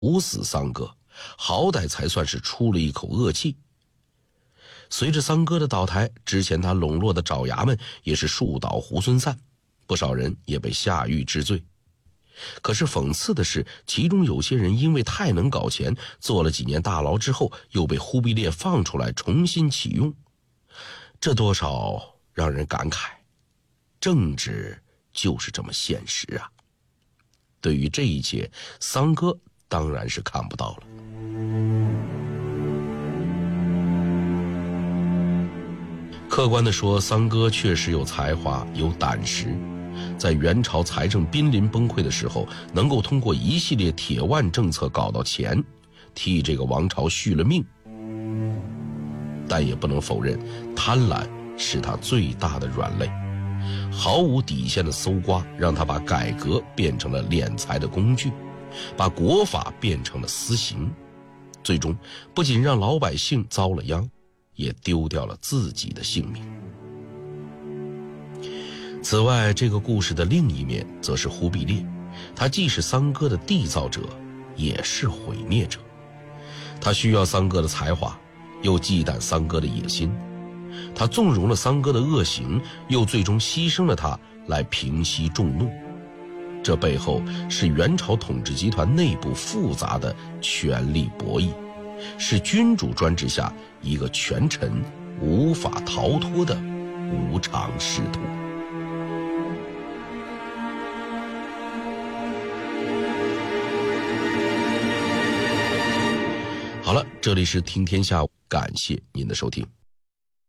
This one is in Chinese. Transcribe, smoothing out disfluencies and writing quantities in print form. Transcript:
毒死桑哥，好歹才算是出了一口恶气。随着桑哥的倒台，之前他笼络的爪牙们也是树倒猢狲散，不少人也被下狱治罪。可是讽刺的是，其中有些人因为太能搞钱，坐了几年大牢之后，又被忽必烈放出来重新启用，这多少让人感慨，政治就是这么现实啊。对于这一切，桑哥当然是看不到了。客观地说，桑哥确实有才华，有胆识，在元朝财政濒临崩溃的时候，能够通过一系列铁腕政策搞到钱，替这个王朝续了命。但也不能否认，贪婪是他最大的软肋，毫无底线的搜刮让他把改革变成了敛财的工具，把国法变成了私刑，最终不仅让老百姓遭了殃，也丢掉了自己的性命。此外，这个故事的另一面则是忽必烈，他既是桑哥的缔造者，也是毁灭者。他需要桑哥的才华，又忌惮桑哥的野心，他纵容了桑哥的恶行，又最终牺牲了他来平息众怒。这背后是元朝统治集团内部复杂的权力博弈，是君主专制下一个权臣无法逃脱的无常仕途。好了，这里是听天下，感谢您的收听。